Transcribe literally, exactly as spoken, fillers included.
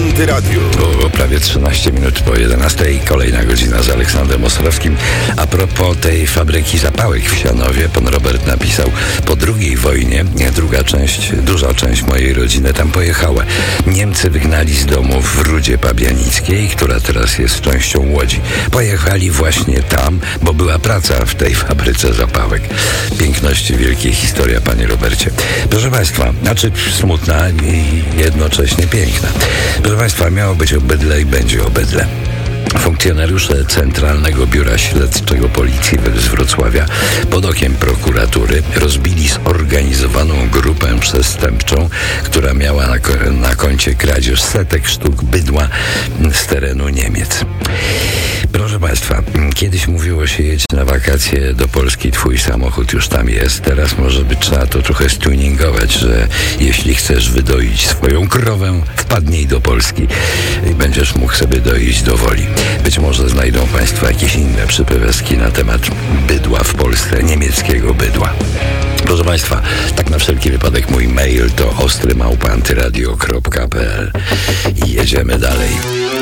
Antyradio. Było prawie trzynaście minut po jedenastej. Kolejna godzina z Aleksandrem Ostrowskim. A propos tej fabryki zapałek w Sianowie, pan Robert napisał: po drugiej wojnie druga część, duża część mojej rodziny tam pojechała. Niemcy wygnali z domu w Rudzie Pabianickiej, która teraz jest częścią Łodzi. Pojechali właśnie tam, bo była praca w tej fabryce zapałek. Piękności wielkiej historia, panie Robercie. Proszę państwa, znaczy smutna i jednocześnie piękna. Proszę państwa, miało być o bydle i będzie o bydle. Funkcjonariusze Centralnego Biura Śledczego Policji z Wrocławia pod okiem prokuratury rozbili zorganizowaną grupę przestępczą, która miała na, ko- na koncie kradzież setek sztuk bydła z terenu Niemiec. Proszę państwa, kiedyś mówiło się: jedź na wakacje do Polski, twój samochód już tam jest. Teraz może by trzeba to trochę stuningować, że jeśli chcesz wydoić swoją krowę, wpadnij do Polski i będziesz mógł sobie doić do woli. Być może znajdą państwo jakieś inne przypowieści na temat bydła w Polsce, niemieckiego bydła. Proszę państwa, tak na wszelki wypadek mój mail to ostry małpa antyradio kropka p l i jedziemy dalej.